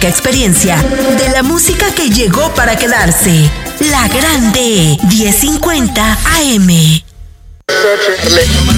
Experiencia de la música que llegó para quedarse. La Grande 1050 AM.